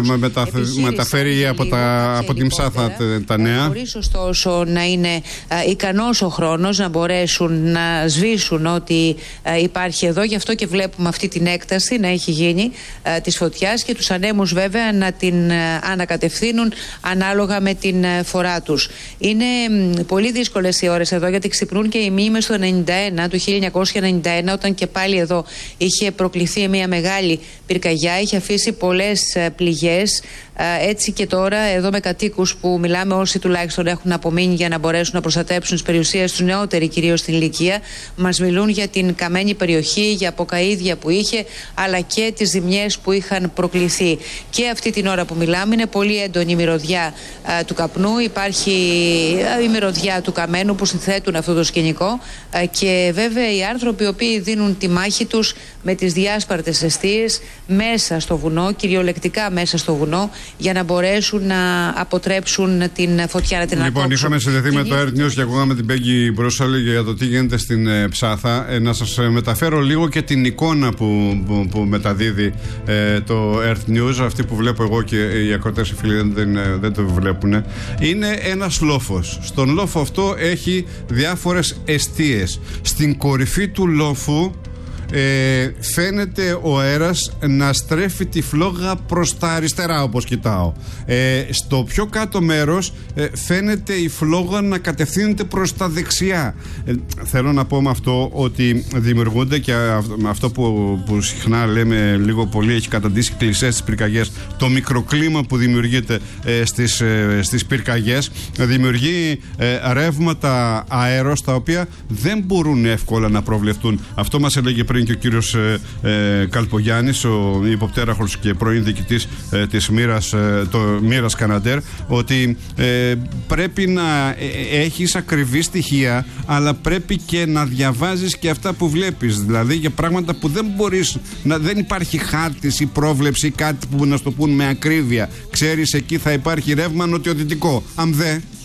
μεταφέρει από την Ψάθα τα νέα. Χωρίς ωστόσο να είναι ικανός ο χρόνος να μπορέσουν να σβήσουν ό,τι υπάρχει εδώ. Γι' αυτό και βλέπουμε αυτή την έκταση να έχει γίνει της φωτιάς και τους ανέμους βέβαια να την ανακατευθύνουν ανάλογα με την φορά τους. Είναι πολύ δύσκολες οι ώρες εδώ, γιατί ξυπνούν και οι μήμες του 1991, όταν και πάλι εδώ είχε προκληθεί μια μεγάλη πυρκαγιά, είχε αφήσει πολλές πληγές. Έτσι και τώρα εδώ με κατοίκους που μιλάμε, όσοι τουλάχιστον έχουν απομείνει για να μπορέσουν να προστατέψουν τις περιουσίες τους, νεότεροι κυρίως στην ηλικία, μας μιλούν για την καμένη περιοχή, για αποκαΐδια που είχε, αλλά και τις ζημιές που είχαν προκληθεί. Και αυτή την ώρα που μιλάμε είναι πολύ έντονη η μυρωδιά του καπνού, υπάρχει η μυρωδιά του καμένου που συνθέτουν αυτό το σκηνικό, και βέβαια οι άνθρωποι οι οποίοι δίνουν τη μάχη τους με τις διάσπαρτες εστίες μέσα στο βουνό, κυριολεκτικά μέσα στο βουνό, για να μπορέσουν να αποτρέψουν την φωτιά, να την ανακόψουν. Λοιπόν, είχαμε συνδεθεί με το Earth News και ακούγαμε την Πέγγι Μπρούσαλη για το τι γίνεται στην Ψάθα. Να σας μεταφέρω λίγο και την εικόνα που μεταδίδει το Earth News. Αυτή που βλέπω εγώ και οι ακροτές οι φίλοι δεν το βλέπουν. Είναι ένας λόφος. Στον λόφο αυτό έχει διάφορες εστίες. Στην κορυφή του λόφου φαίνεται ο αέρας να στρέφει τη φλόγα προς τα αριστερά, όπως κοιτάω. Στο πιο κάτω μέρος φαίνεται η φλόγα να κατευθύνεται προς τα δεξιά. Θέλω να πω με αυτό ότι δημιουργούνται, και αυτό που συχνά λέμε λίγο πολύ έχει καταντήσει κλισές στις πυρκαγιές, το μικροκλίμα που δημιουργείται στις πυρκαγιές δημιουργεί ρεύματα αέρος τα οποία δεν μπορούν εύκολα να προβλεφτούν. Αυτό μας έλεγε πριν και ο κύριος Καλπογιάννης, ο υποπτέραχος και πρώην διοικητής της Μοίρας Καναντέρ, ότι πρέπει να έχεις ακριβή στοιχεία, αλλά πρέπει και να διαβάζεις και αυτά που βλέπεις. Δηλαδή για πράγματα που δεν μπορείς, δεν υπάρχει χάρτης ή πρόβλεψη ή κάτι που να στο πούν με ακρίβεια. Ξέρεις, εκεί θα υπάρχει ρεύμα νοτιοδυτικό. Αν